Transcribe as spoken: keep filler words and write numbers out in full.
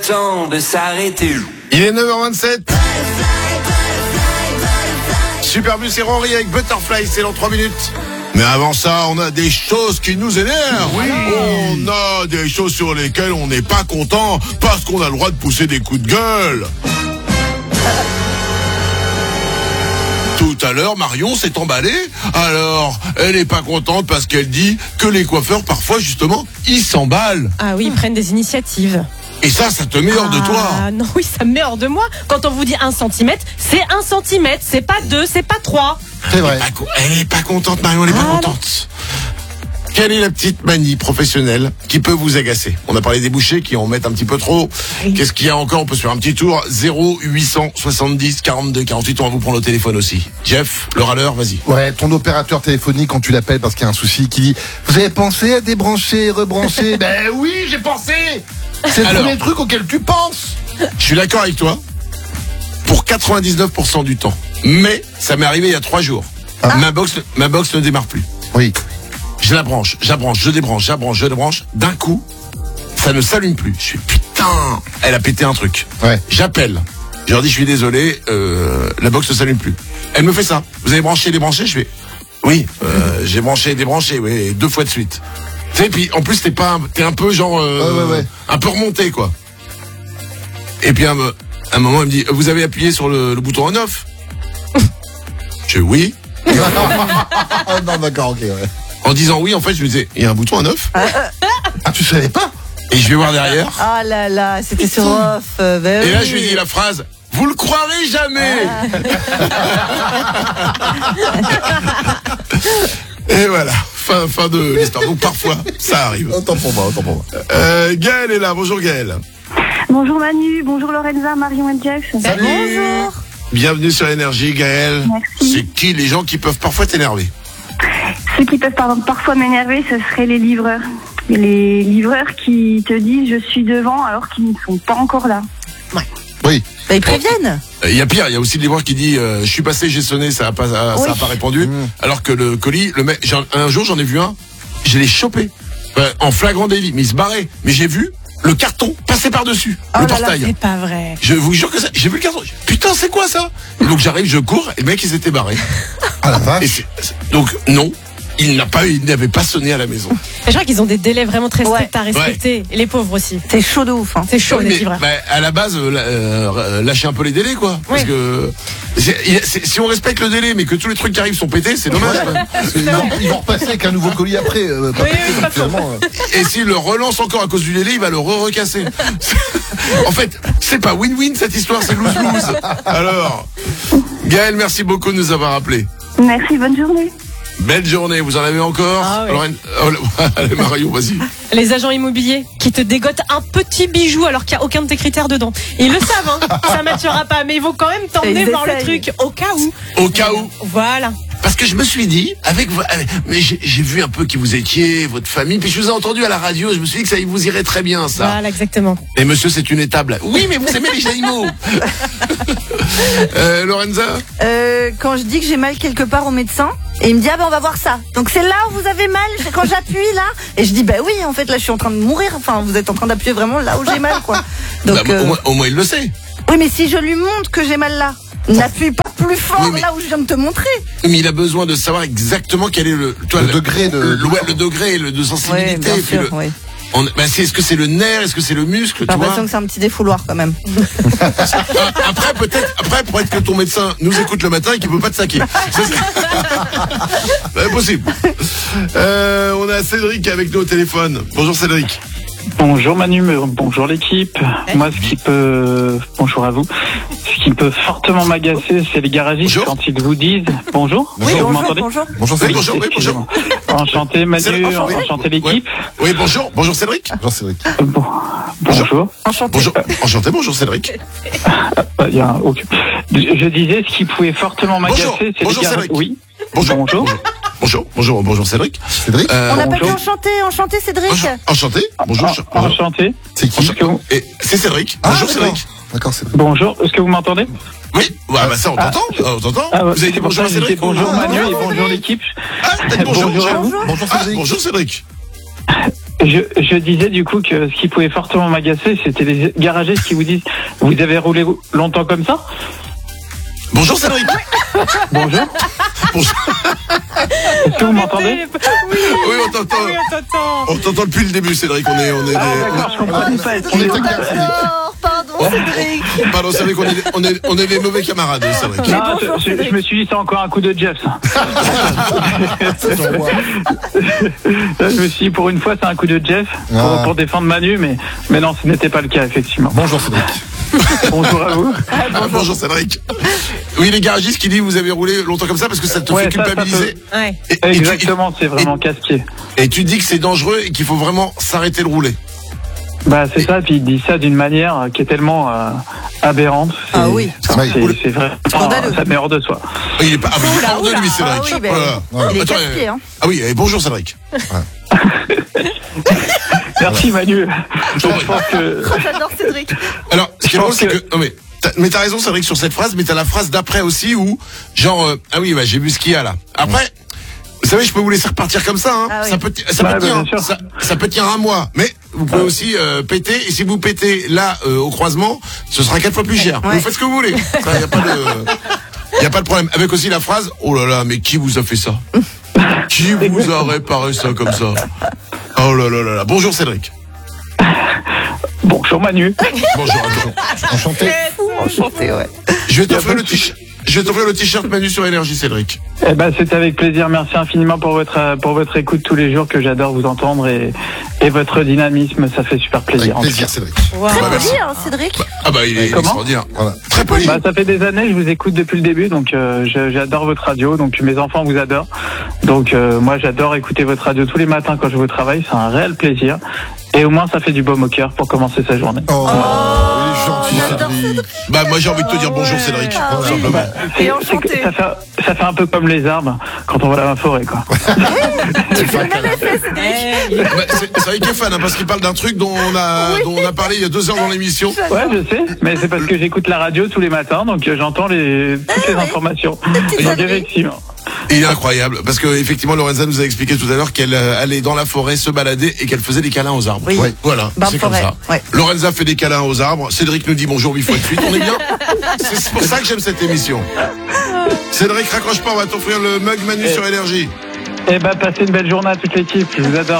Temps de s'arrêter. Il est neuf heures vingt-sept. Superbus et Rory avec Butterfly, c'est dans trois minutes. Mais avant ça, on a des choses qui nous énervent. Oui. On a des choses sur lesquelles on n'est pas content parce qu'on a le droit de pousser des coups de gueule. Tout à l'heure, Marion s'est emballée. Alors, elle n'est pas contente parce qu'elle dit que les coiffeurs, parfois, justement, ils s'emballent. Ah oui, ils prennent des initiatives. Et ça, ça te met hors ah, de toi. Ah non, oui, ça me met hors de moi. Quand on vous dit un centimètre, c'est un centimètre. C'est pas deux, c'est pas trois. C'est vrai. Elle est pas, elle est pas contente, Marion, elle est ah, pas contente. Non. Quelle est la petite manie professionnelle qui peut vous agacer? On a parlé des bouchers qui en mettent un petit peu trop. Oui. Qu'est-ce qu'il y a encore? On peut se faire un petit tour. zéro huit cent soixante-dix quarante-deux quarante-huit. On va vous prendre au téléphone aussi. Jeff, le râleur, vas-y. Ouais, ton opérateur téléphonique, quand tu l'appelles parce qu'il y a un souci, qui dit « Vous avez pensé à débrancher, rebrancher ?» Ben oui, j'ai pensé. C'est le Alors, premier truc auquel tu penses. Je suis d'accord avec toi pour quatre-vingt-dix-neuf pour cent du temps. Mais ça m'est arrivé il y a trois jours. Ah. Ma box, ma box ne démarre plus. Oui. Je la branche, j'abranche, je débranche, j'abranche, je débranche. D'un coup, ça ne s'allume plus. Je suis putain, elle a pété un truc. Ouais. J'appelle. Je leur dis je suis désolé, euh, la box ne s'allume plus. Elle me fait ça. Vous avez branché, débranché? Je fais oui. Euh, j'ai branché, débranché, oui, deux fois de suite. Tu sais, puis en plus t'es pas, t'es un peu genre, euh, ouais, ouais, ouais. un peu remonté quoi. Et puis à un, un moment elle me dit, vous avez appuyé sur le, le bouton on/off? Je dis oui. Non d'accord, ok. Ouais. En disant oui, en fait je me disais, il y a un bouton on/off. Ah tu savais pas? Et je vais voir derrière. Ah là là, c'était sur off. Euh, ben et oui. là je lui dis la phrase, vous le croirez jamais. Ah. Et voilà. Fin, fin de l'histoire. Donc parfois, ça arrive. Autant pour moi, autant pour moi. Euh, Gaëlle est là. Bonjour Gaëlle. Bonjour Manu, bonjour Lorenza, Marion et Jeff. Salut. Bonjour. Bienvenue sur Énergie, Gaëlle. Merci. C'est qui les gens qui peuvent parfois t'énerver? Ceux qui peuvent pardon, parfois m'énerver, ce seraient les livreurs. Les livreurs qui te disent je suis devant alors qu'ils ne sont pas encore là. Ouais. Oui. Bah, ils préviennent. Il y a pire, il y a aussi le livreur qui dit euh, je suis passé, j'ai sonné, ça n'a pas, ça oui. a pas répondu. Mmh. Alors que le colis, le mec, un jour j'en ai vu un, je l'ai chopé euh, en flagrant délit, mais il se barrait. Mais j'ai vu le carton passer par-dessus oh le là portail. Là, c'est pas vrai. Je vous jure que ça, j'ai vu le carton. Putain, c'est quoi ça? Et donc j'arrive, je cours et le mec il s'était barré. Ah la vache. Et c'est, c'est, donc non. Il n'a pas, il n'avait pas sonné à la maison. Je crois qu'ils ont des délais vraiment très stricts ouais. à respecter. Ouais. Et les pauvres aussi. C'est chaud de ouf. Hein. C'est chaud, oui, les livreurs. Bah, à la base, euh, euh, lâchez un peu les délais, quoi. Parce oui. que c'est, c'est, si on respecte le délai, mais que tous les trucs qui arrivent sont pétés, c'est dommage. Ils vont, ils vont repasser avec un nouveau colis après. Euh, pas oui, pété, oui, donc, finalement, euh... Et s'il le relance encore à cause du délai, il va le re-recasser. En fait, c'est pas win-win cette histoire, c'est lose-lose. Alors, Gaëlle, merci beaucoup de nous avoir appelés. Merci, bonne journée. Belle journée, vous en avez encore? Ah, oui. Lorraine... oh, allez Marion, vas-y. Les agents immobiliers qui te dégotent un petit bijou alors qu'il n'y a aucun de tes critères dedans. Ils le savent, hein, ça matchera pas, mais ils vont quand même t'emmener voir le truc au cas où. Au cas où. Voilà. Parce que je me suis dit, avec, avec mais j'ai, j'ai vu un peu qui vous étiez, votre famille, puis je vous ai entendu à la radio, je me suis dit que ça vous irait très bien, ça. Voilà, exactement. Et monsieur, c'est une étable. Oui, mais vous aimez les animaux. euh, Lorenza euh, Quand je dis que j'ai mal quelque part au médecin, et il me dit, ah ben on va voir ça. Donc c'est là où vous avez mal, quand j'appuie là. Et je dis, bah oui, en fait là je suis en train de mourir. Enfin, vous êtes en train d'appuyer vraiment là où j'ai mal, quoi. Donc, bah, euh... au, moins, au moins il le sait. Oui, mais si je lui montre que j'ai mal là, n'appuie pas plus fort oui, mais... là où je viens de te montrer. Mais il a besoin de savoir exactement quel est le, toi, le, le degré de le, ouais, le degré le, de sensibilité. Ouais, bien et puis sûr, le, oui. on, bah, c'est, est-ce que c'est le nerf, est-ce que c'est le muscle? J'ai l'impression que c'est un petit défouloir quand même. Après peut-être, après pour être que ton médecin nous écoute le matin et qu'il peut pas te saquer. C'est bah, possible. Euh, on a Cédric avec nous au téléphone. Bonjour Cédric. Bonjour Manu, bonjour l'équipe. Hey. Moi, ce qui peut, bonjour à vous, ce qui peut fortement m'agacer, c'est les garagistes bonjour. Quand ils vous disent bonjour. Oui, vous bonjour, m'entendez? Bonjour. Bonjour, oui, bonjour, oui, bonjour. Enchanté Manu, enchanté, enchanté l'équipe. Ouais. Oui, bonjour, bonjour Cédric. Bonjour Cédric. Euh, bon, bonjour. Enchanté. Bonjour, enchanté, bonjour Cédric. Il y a aucun... Je disais ce qui pouvait fortement m'agacer, bonjour. c'est bonjour les garagistes. Cédric. Oui. Bonjour. Bonjour. Bonjour, bonjour, bonjour Cédric. Cédric. Euh, on n'a pas dit bonjour. enchanté, enchanté Cédric. Bonjour. Enchanté. Bonjour. Ah, enchanté. C'est qui? Et c'est Cédric. Ah, bonjour d'accord. Cédric. D'accord, Cédric. Bonjour. Est-ce que vous m'entendez? Oui. Ouais, bah ça on t'entend. Ah, on t'entend. Ah, vous avez dit bonjour à Cédric. Bonjour ah, Manu bonjour, et bonjour l'équipe. Ah, bonjour. Bonjour à vous. Bonjour Ah, Cédric. bonjour Cédric. Je, je disais du coup que ce qui pouvait fortement m'agacer, c'était les garagistes qui vous disent « Vous avez roulé longtemps comme ça ?» Bonjour Cédric. Bonjour. Bonjour. Est-ce que vous m'entendez? Oui, Oui, on t'entend. oui, on t'entend. On t'entend depuis le début, Cédric. On est, on est, Ah, des- d'accord, je comprenais pas. On est excusez-moi. D'accord, pardon Oh. Cédric. Pardon, Cédric, on est, on est, on est des mauvais camarades, Cédric. Non, bonjour, je, je- Cédric. je me suis dit c'est encore un coup de Jeff ça. C'est ton roi. Je me suis dit pour une fois c'est un coup de Jeff pour, Ah. pour défendre Manu, mais, mais non ce n'était pas le cas effectivement. Bonjour Cédric. Bonjour à vous. Ah, bonjour Cédric. Oui, les garagistes qui disent vous avez roulé longtemps comme ça parce que ça te Ouais, fait ça, ça culpabiliser. Ouais. Et, et tu, Exactement, c'est vraiment casse-pied. et tu dis que c'est dangereux et qu'il faut vraiment s'arrêter de rouler. Bah c'est ça, puis il dit ça d'une manière qui est tellement euh, aberrante. C'est- Ah oui. C'est Ah oui. c'est vraiment Scandaleux. ça met hors de soi. Il est pas, ah, mais il est Oula, hors de oula. lui, Cédric. Ah oui, ben, Voilà. il est Attends, casse-pied, euh, hein. Ah oui, et bonjour Cédric. Merci Manu. Je t'en Je pense que Oh, j'adore Cédric. Alors, ce qui est Je drôle, pense c'est que- que, non mais, t'as, mais t'as raison, Cédric, sur cette phrase, mais t'as la phrase d'après aussi où, genre, euh, ah oui, bah, j'ai vu ce qu'il y a là. Après, vous savez, je peux vous laisser repartir comme ça, hein. Ah oui. Ça peut, ça, Ouais, peut bah, tenir, bien sûr. ça, ça peut tenir un mois, mais vous pouvez aussi euh, péter. Et si vous pétez là euh, au croisement, ce sera quatre fois plus cher. Ouais. Vous faites ce que vous voulez. Ça, y a pas de, y a pas de problème. Avec aussi la phrase, oh là là, mais qui vous a fait ça? Qui vous a réparé ça comme ça? Oh là là là là. Bonjour Cédric. bonjour Manu. Bonjour à toi. Enchanté. Enchanté, ouais. Je vais Y a t'offrir pas le de t-shirt. Je vais t'offrir le t-shirt Manu sur Énergie, Cédric. Eh ben, c'est avec plaisir. Merci infiniment pour votre euh, pour votre écoute tous les jours que j'adore vous entendre et et votre dynamisme, ça fait super Avec plaisir. en tout plaisir Cédric. Wow. Très Bah, merci. poli, hein, Cédric. Ah bah il est Comment extraordinaire. Voilà. Très poli. cas. Bah, ça fait des années, je vous écoute depuis le début, donc euh, je- j'adore votre radio, donc mes enfants vous adorent. Donc euh, moi j'adore écouter votre radio tous les matins quand je vais au travail, c'est un réel plaisir. Et au moins ça fait du baume au cœur pour commencer sa journée. Oh, il est gentil j'adore Cédric. Bah moi j'ai envie de te dire bonjour Cédric. Ah oui. Simplement. Bah, c'est- Et enchanté. c'est que ça fait ça fait un peu comme les arbres quand on va dans la forêt quoi. Tu fais le même effet, Cédric. Eh, il- Bah, c'est c'est vrai qu'il est fan hein, parce qu'il parle d'un truc dont on a dont on a parlé il y a deux heures dans l'émission. Ouais, je sais, mais c'est parce que j'écoute la radio tous les matins, donc euh, j'entends les toutes les informations. petites Donc âneries. effectivement. Et il est incroyable parce que effectivement Lorenza nous a expliqué tout à l'heure qu'elle euh, allait dans la forêt se balader et qu'elle faisait des câlins aux arbres. Oui. Ouais. Voilà, Barbe c'est comme forêt, ça. ouais. Lorenza fait des câlins aux arbres. Cédric nous dit bonjour huit fois de suite. On est bien. C'est pour ça que j'aime cette émission. Cédric, raccroche pas, on va t'offrir le mug Manu Eh. sur Énergie. Eh ben, passez une belle journée à toute l'équipe, je vous adore.